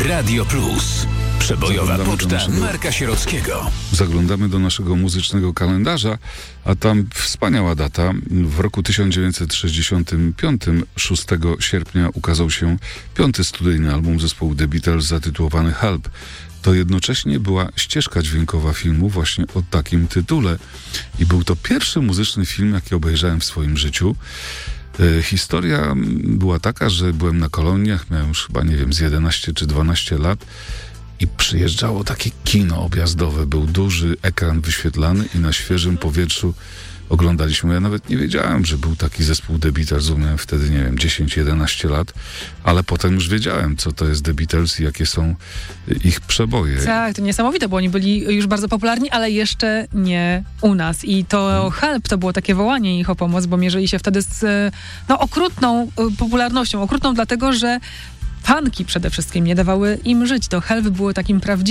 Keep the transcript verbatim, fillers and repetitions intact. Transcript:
Radio Plus. Przebojowa poczta naszego... Marka Sierockiego. Zaglądamy do naszego muzycznego kalendarza, a tam wspaniała data. W roku tysiąc dziewięćset sześćdziesiątym piątym, szóstego sierpnia, ukazał się piąty studyjny album zespołu The Beatles zatytułowany Help. To jednocześnie była ścieżka dźwiękowa filmu właśnie o takim tytule. I był to pierwszy muzyczny film, jaki obejrzałem w swoim życiu. E, historia była taka, że byłem na koloniach, miałem już chyba, nie wiem, z jedenaście czy dwanaście lat i przyjeżdżało takie kino objazdowe. Był duży ekran wyświetlany i na świeżym powietrzu oglądaliśmy. Ja nawet nie wiedziałem, że był taki zespół The Beatles. Miałem wtedy, nie wiem, dziesięć jedenaście lat, ale potem już wiedziałem, co to jest The Beatles i jakie są ich przeboje. Tak, to niesamowite, bo oni byli już bardzo popularni, ale jeszcze nie u nas. I to hmm. Help to było takie wołanie ich o pomoc, bo mierzyli się wtedy z no, okrutną popularnością. Okrutną dlatego, że fanki przede wszystkim nie dawały im żyć. To Help było takim prawdziwym